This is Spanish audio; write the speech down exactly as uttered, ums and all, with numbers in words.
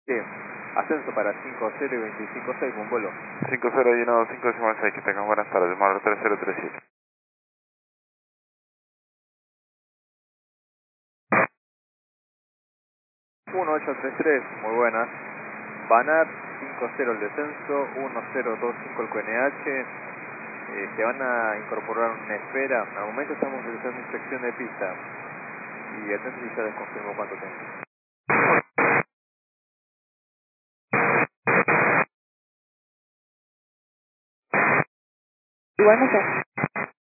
Sí, ascenso para cinco cero y veinticinco seis, un vuelo. cinco cero llenado cinco decimal seis, que tengan buenas tardes, Mar tres cero tres siete. uno ocho tres tres, muy buenas. Banar, cinco cero el descenso, uno cero dos cinco el Q N H. Eh, se van a incorporar una esfera. Al momento estamos realizando inspección de pista. Y atento y ya les confirmo cuánto tengo. Igualmente.